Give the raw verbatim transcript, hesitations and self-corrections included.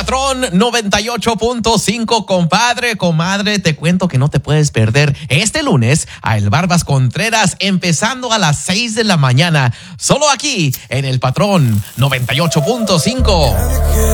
Patrón noventa y ocho punto cinco, compadre, comadre, te cuento que no te puedes perder este lunes a El Barbas Contreras empezando a las seis de la mañana, solo aquí en El Patrón noventa y ocho punto cinco.